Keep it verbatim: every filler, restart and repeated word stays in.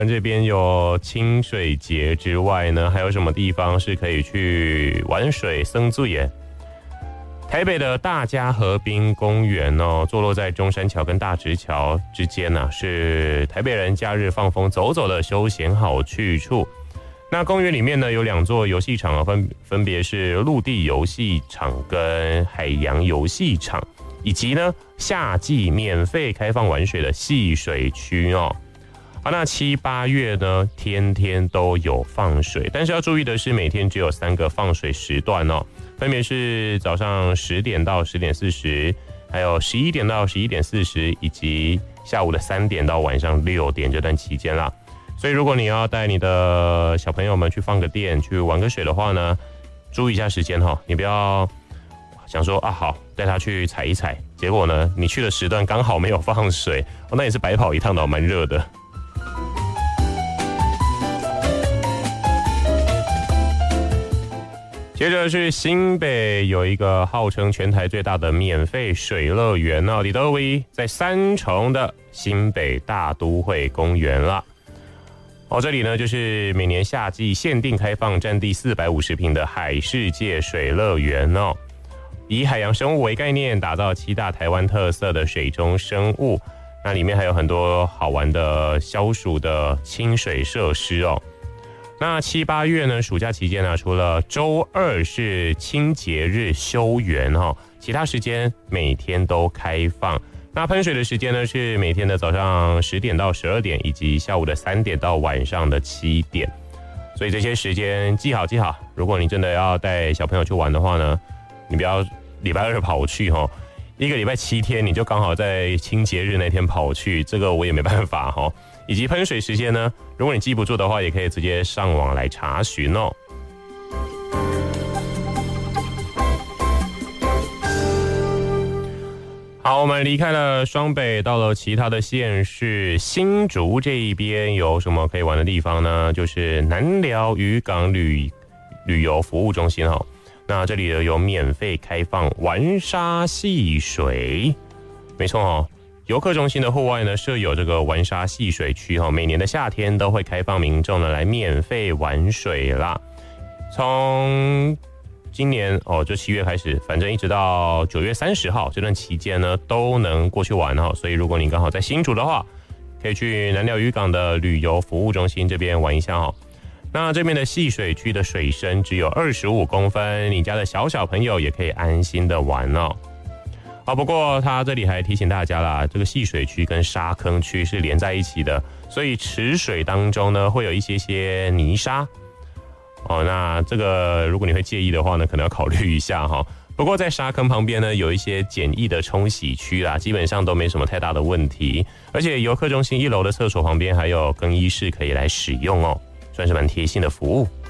这边有清水节之外呢，还有什么地方是可以去玩水僧住耶？台北的大佳河滨公园哦，坐落在中山桥跟大直桥之间呢、啊，是台北人假日放风走走的休闲好去处。那公园里面呢有两座游戏场啊，分分别是陆地游戏场跟海洋游戏场，以及呢夏季免费开放玩水的戏水区哦。啊，那七八月呢，天天都有放水，但是要注意的是，每天只有三个放水时段哦，分别是早上十点到十点四十，还有十一点到十一点四十，以及下午的三点到晚上六点这段期间啦。所以，如果你要带你的小朋友们去放个电、去玩个水的话呢，注意一下时间哈，你不要想说啊好带他去踩一踩，结果呢，你去的时段刚好没有放水，哦，那也是白跑一趟的，蛮热的。接着是新北有一个号称全台最大的免费水乐园哦，里德威在三重的新北大都会公园啦。哦，这里呢就是每年夏季限定开放，占地四百五十坪的海世界水乐园哦，以海洋生物为概念，打造七大台湾特色的水中生物。那里面还有很多好玩的消暑的清水设施哦。那七八月呢，暑假期间呢，除了周二是清节日休园哈，其他时间每天都开放。那喷水的时间呢是每天的早上十点到十二点，以及下午的三点到晚上的七点。所以这些时间记好记好。如果你真的要带小朋友去玩的话呢，你不要礼拜二跑去哈，一个礼拜七天你就刚好在清节日那天跑去，这个我也没办法哈。以及喷水时间呢，如果你记不住的话，也可以直接上网来查询哦。好，我们离开了双北，到了其他的县市。新竹这一边有什么可以玩的地方呢？就是南寮渔港旅旅游服务中心哈。那这里有免费开放玩沙戏水，没错哦。游客中心的户外呢设有这个玩沙戏水区哈，每年的夏天都会开放民众呢来免费玩水啦。从今年哦，就七月开始，反正一直到九月三十号这段期间呢，都能过去玩哈。所以如果你刚好在新竹的话，可以去南寮渔港的旅游服务中心这边玩一下哈。那这边的戏水区的水深只有二十五公分，你家的小小朋友也可以安心的玩哦。好，不过他这里还提醒大家啦，这个戏水区跟沙坑区是连在一起的，所以池水当中呢会有一些些泥沙。哦，那这个如果你会介意的话呢，可能要考虑一下哈。不过在沙坑旁边呢，有一些简易的冲洗区啦，基本上都没什么太大的问题。而且游客中心一楼的厕所旁边还有更衣室可以来使用哦，算是蛮贴心的服务。